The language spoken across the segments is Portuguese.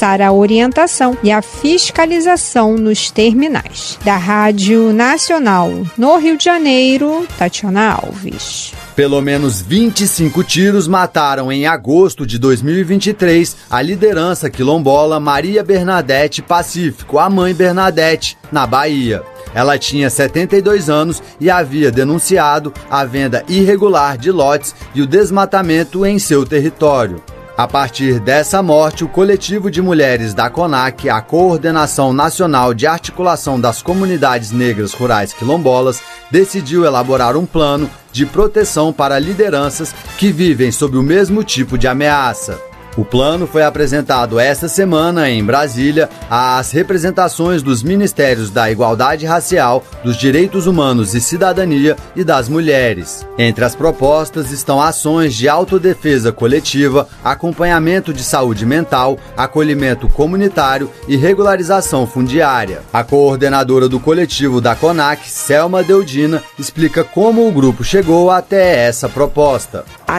reforçar a orientação e a fiscalização nos terminais. Da Rádio Nacional, no Rio de Janeiro, Tatiana Alves. Pelo menos 25 tiros mataram em agosto de 2023 a liderança quilombola Maria Bernadette Pacífico, a mãe Bernadette, na Bahia. Ela tinha 72 anos e havia denunciado a venda irregular de lotes e o desmatamento em seu território. A partir dessa morte, o coletivo de mulheres da CONAC, a Coordenação Nacional de Articulação das Comunidades Negras Rurais Quilombolas, decidiu elaborar um plano de proteção para lideranças que vivem sob o mesmo tipo de ameaça. O plano foi apresentado esta semana em Brasília às representações dos Ministérios da Igualdade Racial, dos Direitos Humanos e Cidadania e das Mulheres. Entre as propostas estão ações de autodefesa coletiva, acompanhamento de saúde mental, acolhimento comunitário e regularização fundiária. A coordenadora do coletivo da CONAC, Selma Deudina, explica como o grupo chegou até essa proposta. A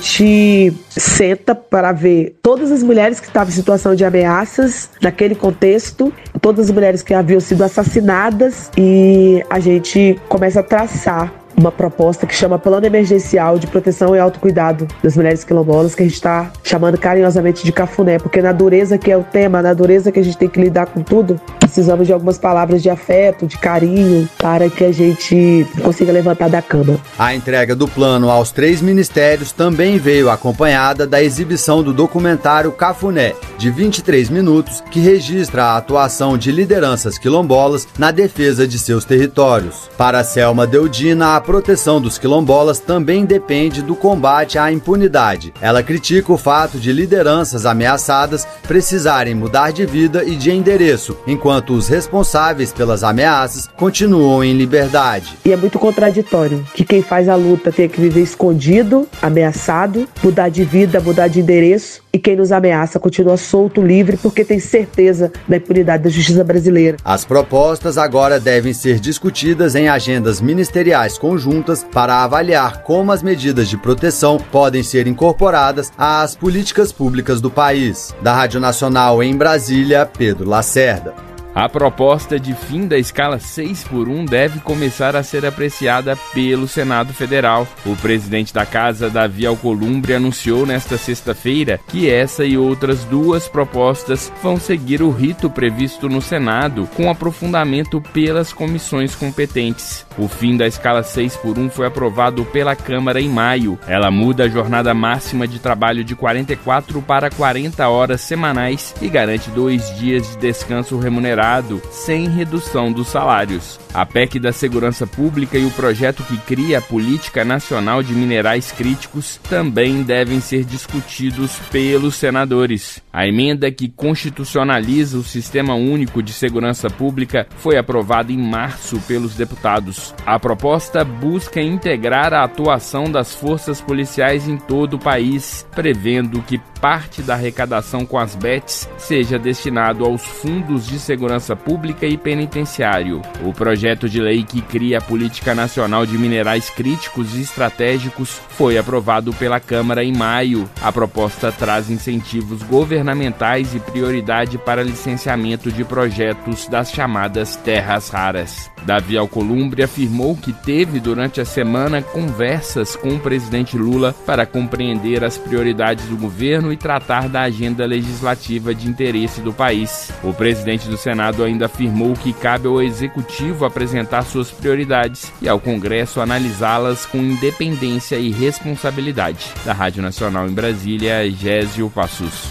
gente senta para ver todas as mulheres que estavam em situação de ameaças naquele contexto, todas as mulheres que haviam sido assassinadas, e a gente começa a traçar uma proposta que chama Plano Emergencial de Proteção e Autocuidado das Mulheres Quilombolas, que a gente está chamando carinhosamente de Cafuné, porque na dureza que é o tema, na dureza que a gente tem que lidar com tudo, precisamos de algumas palavras de afeto, de carinho, para que a gente consiga levantar da cama. A entrega do plano aos 3 ministérios também veio acompanhada da exibição do documentário Cafuné, de 23 minutos, que registra a atuação de lideranças quilombolas na defesa de seus territórios. Para Selma Deudina, a proteção dos quilombolas também depende do combate à impunidade. Ela critica o fato de lideranças ameaçadas precisarem mudar de vida e de endereço, enquanto os responsáveis pelas ameaças continuam em liberdade. E é muito contraditório que quem faz a luta tem que viver escondido, ameaçado, mudar de vida, mudar de endereço, e quem nos ameaça continua solto, livre, porque tem certeza da impunidade da justiça brasileira. As propostas agora devem ser discutidas em agendas ministeriais conjuntas para avaliar como as medidas de proteção podem ser incorporadas às políticas públicas do país. Da Rádio Nacional em Brasília, Pedro Lacerda. A proposta de fim da escala 6x1 deve começar a ser apreciada pelo Senado Federal. O presidente da Casa, Davi Alcolumbre, anunciou nesta sexta-feira que essa e outras 2 propostas vão seguir o rito previsto no Senado, com aprofundamento pelas comissões competentes. O fim da escala 6x1 foi aprovado pela Câmara em maio. Ela muda a jornada máxima de trabalho de 44 para 40 horas semanais e garante 2 dias de descanso remunerado, sem redução dos salários. A PEC da Segurança Pública e o projeto que cria a Política Nacional de Minerais Críticos também devem ser discutidos pelos senadores. A emenda que constitucionaliza o Sistema Único de Segurança Pública foi aprovada em março pelos deputados. A proposta busca integrar a atuação das forças policiais em todo o país, prevendo que parte da arrecadação com as BETs seja destinado aos fundos de segurança pública e penitenciário. O projeto de lei que cria a Política Nacional de Minerais Críticos e Estratégicos foi aprovado pela Câmara em maio. A proposta traz incentivos governamentais e prioridade para licenciamento de projetos das chamadas terras raras. Davi Alcolumbre afirmou que teve durante a semana conversas com o presidente Lula para compreender as prioridades do governo e tratar da agenda legislativa de interesse do país. O presidente do Senado ainda afirmou que cabe ao Executivo apresentar suas prioridades e ao Congresso analisá-las com independência e responsabilidade. Da Rádio Nacional em Brasília, Gésio Passus.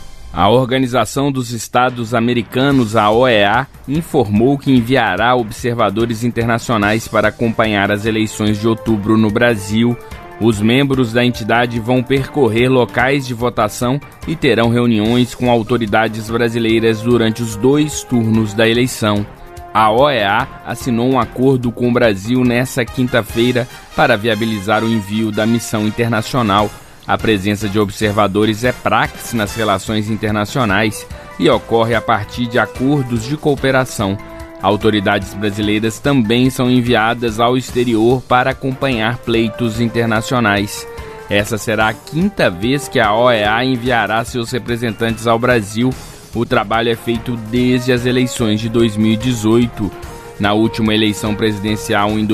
A Organização dos Estados Americanos, a OEA, informou que enviará observadores internacionais para acompanhar as eleições de outubro no Brasil. Os membros da entidade vão percorrer locais de votação e terão reuniões com autoridades brasileiras durante os 2 turnos da eleição. A OEA assinou um acordo com o Brasil nesta quinta-feira para viabilizar o envio da missão internacional. A presença de observadores é praxe nas relações internacionais e ocorre a partir de acordos de cooperação. Autoridades brasileiras também são enviadas ao exterior para acompanhar pleitos internacionais. Essa será a 5ª vez que a OEA enviará seus representantes ao Brasil. o trabalho é feito desde as eleições de 2018. Na última eleição presidencial em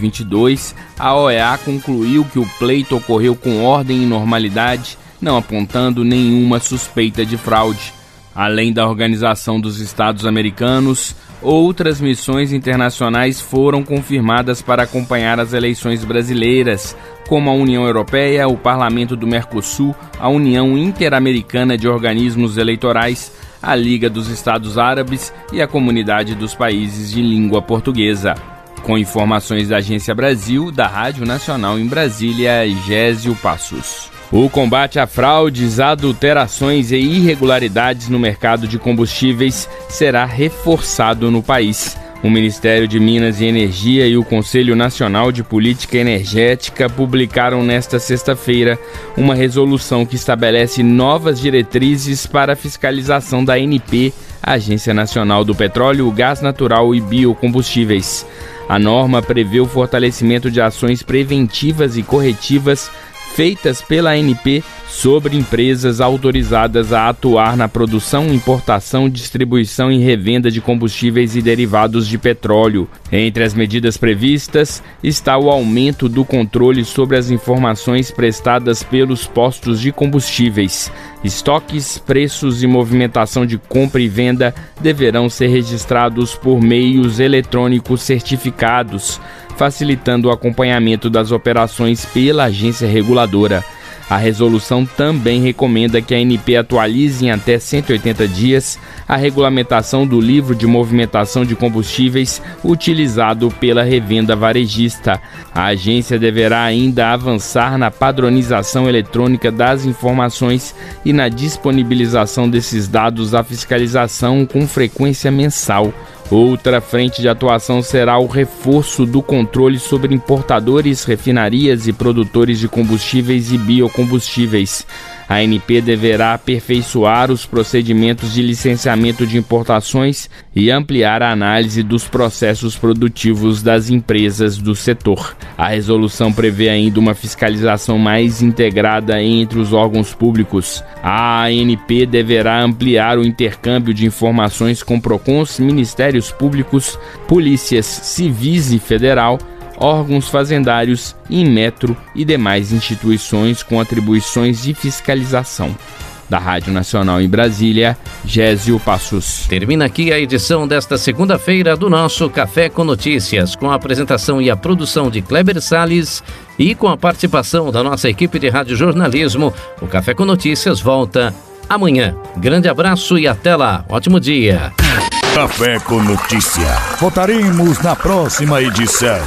2022, a OEA concluiu que o pleito ocorreu com ordem e normalidade, não apontando nenhuma suspeita de fraude. Além da Organização dos Estados Americanos, outras missões internacionais foram confirmadas para acompanhar as eleições brasileiras, como a União Europeia, o Parlamento do Mercosul, a União Interamericana de Organismos Eleitorais, a Liga dos Estados Árabes e a Comunidade dos Países de Língua Portuguesa. Com informações da Agência Brasil, da Rádio Nacional em Brasília, Gésio Passos. O combate a fraudes, adulterações e irregularidades no mercado de combustíveis será reforçado no país. O Ministério de Minas e Energia e o Conselho Nacional de Política Energética publicaram nesta sexta-feira uma resolução que estabelece novas diretrizes para a fiscalização da ANP, Agência Nacional do Petróleo, Gás Natural e Biocombustíveis. A norma prevê o fortalecimento de ações preventivas e corretivas feitas pela ANP sobre empresas autorizadas a atuar na produção, importação, distribuição e revenda de combustíveis e derivados de petróleo. Entre as medidas previstas está o aumento do controle sobre as informações prestadas pelos postos de combustíveis. Estoques, preços e movimentação de compra e venda deverão ser registrados por meios eletrônicos certificados, facilitando o acompanhamento das operações pela agência reguladora. A resolução também recomenda que a ANP atualize em até 180 dias a regulamentação do livro de movimentação de combustíveis utilizado pela revenda varejista. A agência deverá ainda avançar na padronização eletrônica das informações e na disponibilização desses dados à fiscalização com frequência mensal. Outra frente de atuação será o reforço do controle sobre importadores, refinarias e produtores de combustíveis e biocombustíveis. A ANP deverá aperfeiçoar os procedimentos de licenciamento de importações e ampliar a análise dos processos produtivos das empresas do setor. A resolução prevê ainda uma fiscalização mais integrada entre os órgãos públicos. A ANP deverá ampliar o intercâmbio de informações com PROCONs, Ministérios Públicos, polícias civis e federal, órgãos fazendários, Inmetro e demais instituições com atribuições de fiscalização. Da Rádio Nacional em Brasília, Gésio Passos. Termina aqui a edição desta segunda-feira do nosso Café com Notícias, com a apresentação e a produção de Kleber Salles e com a participação da nossa equipe de radiojornalismo. O Café com Notícias volta amanhã. Grande abraço e até lá. Ótimo dia. Café com Notícia. Voltaremos na próxima edição.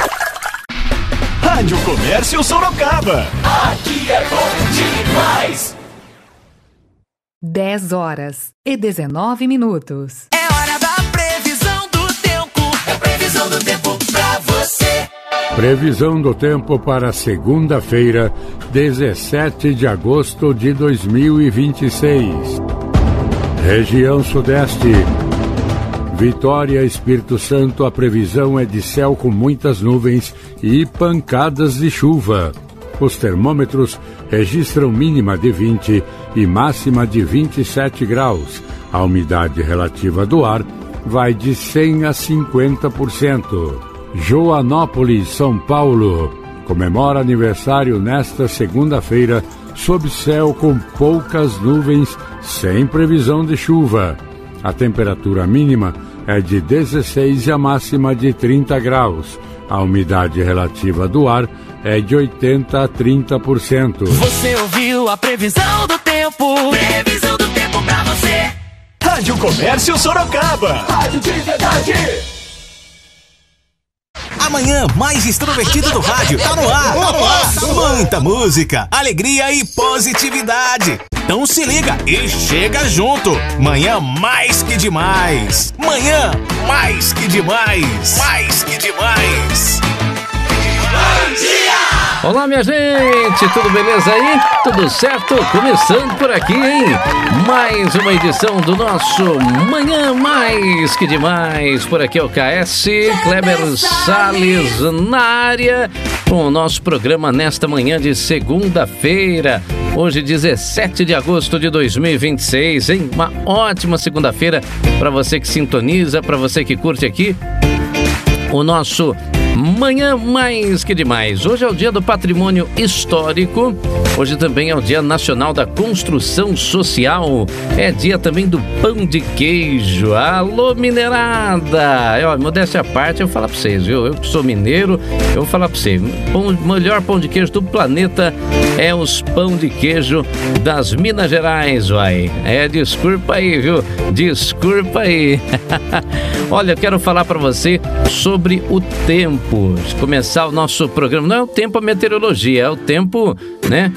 Rádio Comércio Sorocaba. Aqui é bom demais. 10h19. É hora da previsão do tempo. É previsão do tempo pra você. Previsão do tempo para segunda-feira, 17 de agosto de 2026. Região Sudeste. Vitória, Espírito Santo, a previsão é de céu com muitas nuvens e pancadas de chuva. Os termômetros registram mínima de 20 e máxima de 27 graus. A umidade relativa do ar vai de 100% a 50%. Joanópolis, São Paulo, comemora aniversário nesta segunda-feira, sob céu com poucas nuvens, sem previsão de chuva. A temperatura mínima é de 16 e a máxima de 30 graus. A umidade relativa do ar é de 80% a 30%. Você ouviu a previsão do tempo? Previsão do tempo pra você. Rádio Comércio Sorocaba. Rádio de verdade. Amanhã mais extrovertido do rádio. Tá no ar, tá no ar. Muita música, alegria e positividade. Então se liga e chega junto. Manhã mais que demais. Manhã mais que demais. Mais que demais. Olá, minha gente, tudo beleza aí? Tudo certo? Começando por aqui, hein? Mais uma edição do nosso Manhã Mais Que Demais. Por aqui é o KS, Kleber Salles na área, com o nosso programa nesta manhã de segunda-feira. Hoje, 17 de agosto de 2026, hein? Uma ótima segunda-feira para você que sintoniza, para você que curte aqui o nosso Manhã Mais Que Demais. Hoje é o dia do patrimônio histórico. Hoje também é o dia nacional da construção social. É dia também do pão de queijo. Alô, mineirada! Modéstia à parte, eu vou falar pra vocês, viu? Eu que sou mineiro, eu vou falar pra vocês. O melhor pão de queijo do planeta é os pão de queijo das Minas Gerais, uai. Desculpa aí, viu? Desculpa aí. Olha, eu quero falar pra você sobre o tempo. Começar o nosso programa, não é o tempo a meteorologia, é o tempo, né?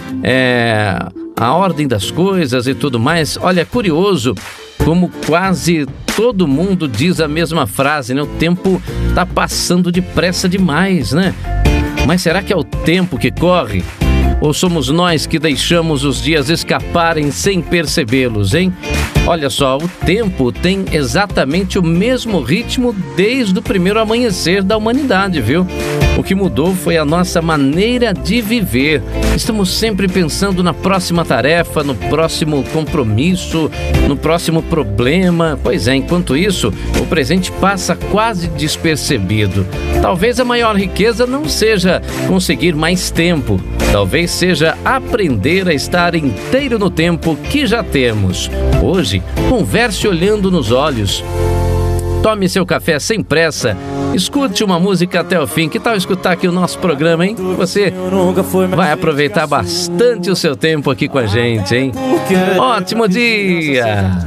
A ordem das coisas e tudo mais. Olha, é curioso como quase todo mundo diz a mesma frase, né? O tempo tá passando depressa demais, né? Mas será que é o tempo que corre? Ou somos nós que deixamos os dias escaparem sem percebê-los, hein? Olha só, o tempo tem exatamente o mesmo ritmo desde o primeiro amanhecer da humanidade, viu? O que mudou foi a nossa maneira de viver. Estamos sempre pensando na próxima tarefa, no próximo compromisso, no próximo problema. Pois é, enquanto isso, o presente passa quase despercebido. Talvez a maior riqueza não seja conseguir mais tempo. Talvez seja aprender a estar inteiro no tempo que já temos. Hoje, converse olhando nos olhos. Tome seu café sem pressa. Escute uma música até o fim. Que tal escutar aqui o nosso programa, hein? Você vai aproveitar bastante o seu tempo aqui com a gente, hein? Ótimo dia!